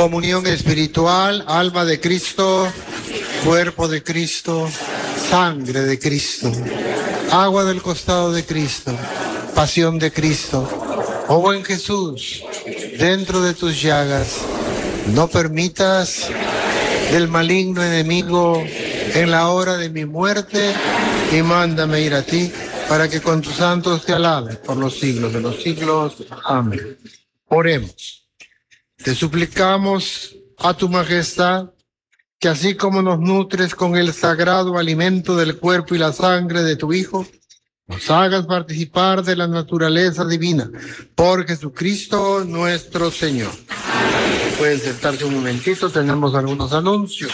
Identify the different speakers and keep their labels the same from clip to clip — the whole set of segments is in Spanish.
Speaker 1: Comunión espiritual, alma de Cristo, cuerpo de Cristo, sangre de Cristo, agua del costado de Cristo, pasión de Cristo. Oh buen Jesús, dentro de tus llagas, no permitas del maligno enemigo en la hora de mi muerte, y mándame ir a ti, para que con tus santos te alabe por los siglos de los siglos. Amén. Oremos. Te suplicamos a tu majestad que así como nos nutres con el sagrado alimento del cuerpo y la sangre de tu Hijo, nos hagas participar de la naturaleza divina, por Jesucristo nuestro Señor. Pueden sentarse un momentito, tenemos algunos anuncios.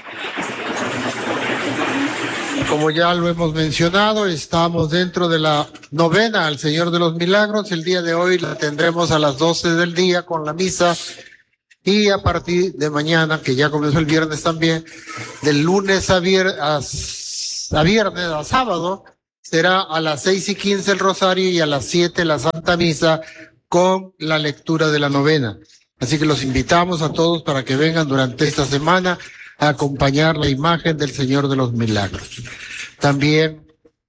Speaker 1: Como ya lo hemos mencionado, estamos dentro de la novena al Señor de los Milagros. El día de hoy la tendremos a las 12 del día con la misa, y a partir de mañana, que ya comenzó el viernes también, del lunes a viernes, a sábado, será a las 6:15 el rosario y a las 7 la Santa Misa con la lectura de la novena. Así que los invitamos a todos para que vengan durante esta semana a acompañar la imagen del Señor de los Milagros. También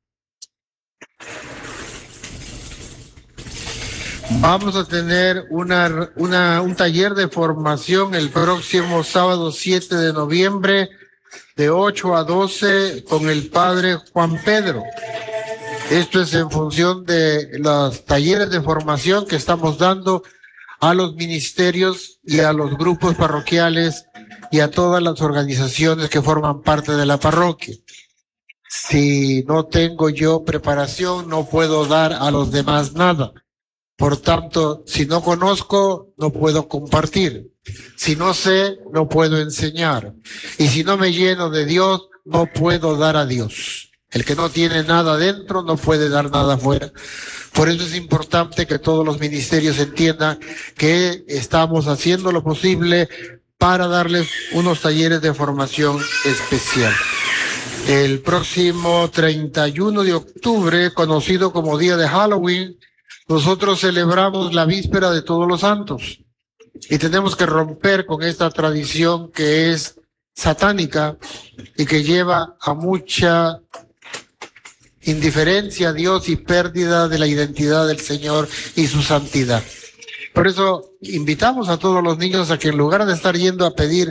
Speaker 1: vamos a tener un taller de formación el próximo sábado 7 de noviembre de 8 a 12 con el Padre Juan Pedro. Esto es en función de los talleres de formación que estamos dando a los ministerios y a los grupos parroquiales y a todas las organizaciones que forman parte de la parroquia. Si no tengo yo preparación, no puedo dar a los demás nada. Por tanto, si no conozco, no puedo compartir. Si no sé, no puedo enseñar. Y si no me lleno de Dios, no puedo dar a Dios. El que no tiene nada dentro no puede dar nada afuera. Por eso es importante que todos los ministerios entiendan que estamos haciendo lo posible para darles unos talleres de formación especial. El próximo 31 de octubre, conocido como día de Halloween, nosotros celebramos la víspera de Todos los Santos y tenemos que romper con esta tradición que es satánica y que lleva a mucha indiferencia a Dios y pérdida de la identidad del Señor y su santidad. Por eso invitamos a todos los niños a que en lugar de estar yendo a pedir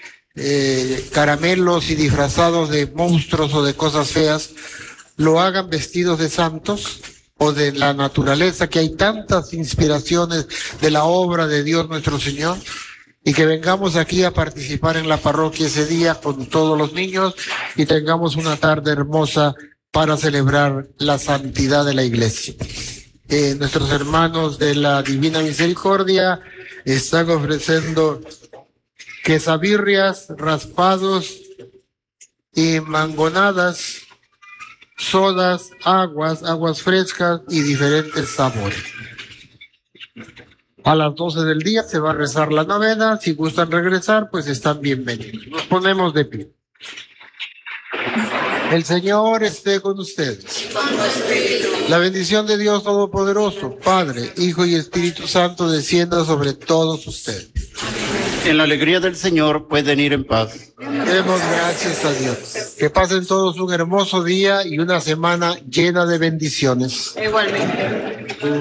Speaker 1: caramelos y disfrazados de monstruos o de cosas feas, lo hagan vestidos de santos o de la naturaleza, que hay tantas inspiraciones de la obra de Dios nuestro Señor, y que vengamos aquí a participar en la parroquia ese día con todos los niños y tengamos una tarde hermosa para celebrar la santidad de la iglesia. Nuestros hermanos de la Divina Misericordia están ofreciendo quesabirrias, raspados y mangonadas, sodas, aguas frescas y diferentes sabores. A las 12 del día se va a rezar la novena. Si gustan regresar, pues están bienvenidos. Nos ponemos de pie. El Señor esté con ustedes. La bendición de Dios Todopoderoso, Padre, Hijo y Espíritu Santo, descienda sobre todos ustedes.
Speaker 2: En la alegría del Señor pueden ir en paz.
Speaker 1: Demos gracias a Dios. Que pasen todos un hermoso día y una semana llena de bendiciones.
Speaker 3: Igualmente.